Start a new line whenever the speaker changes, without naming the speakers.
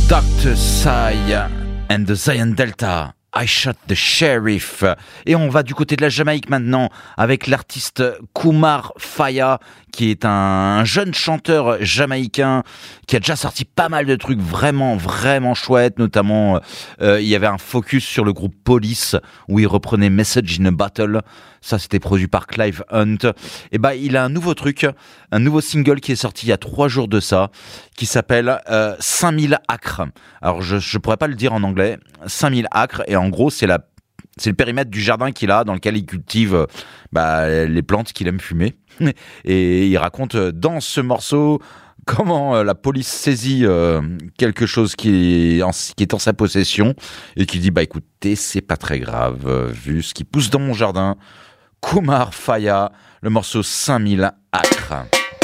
Dr. Sai and the Zion Delta. I Shot the Sheriff. Et on va du côté de la Jamaïque maintenant avec l'artiste Kumar Faya, qui est un jeune chanteur jamaïcain qui a déjà sorti pas mal de trucs vraiment, vraiment chouettes. Notamment, il y avait un focus sur le groupe Police où il reprenait Message in a Bottle. Ça, c'était produit par Clive Hunt. Et ben, il a un nouveau truc, un nouveau single qui est sorti il y a 3 jours de ça, qui s'appelle 5000 acres. Alors, je pourrais pas le dire en anglais. 5000 acres. Et en gros, c'est le périmètre du jardin qu'il a, dans lequel il cultive les plantes qu'il aime fumer. Et il raconte dans ce morceau comment la police saisit quelque chose qui est en sa possession et qui dit écoutez, c'est pas très grave vu ce qui pousse dans mon jardin. Kumar Faya, le morceau 5000 acres.